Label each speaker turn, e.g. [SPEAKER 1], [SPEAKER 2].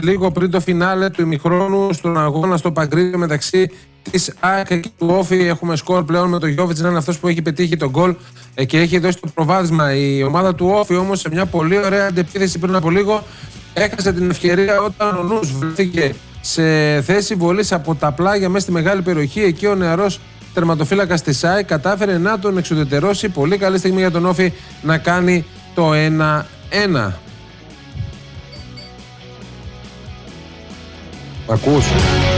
[SPEAKER 1] λίγο πριν το φινάλε του ημιχρόνου στον αγώνα στο Παγκρίτιο μεταξύ της ΑΕΚ και του Όφη. Έχουμε σκορ πλέον με τον Γιόβιτς να είναι αυτός που έχει πετύχει τον γκολ και έχει δώσει το προβάδισμα. Η ομάδα του Όφη όμως σε μια πολύ ωραία αντεπίθεση πριν από λίγο έχασε την ευκαιρία όταν ο Νους βρέθηκε σε θέση βολής από τα πλάγια μέσα στη μεγάλη περιοχή. Εκεί ο νεαρός τερματοφύλακας της ΑΕΚ κατάφερε να τον εξουδετερώσει. Πολύ καλή στιγμή για τον Όφη να κάνει το 1-1. Ακούς.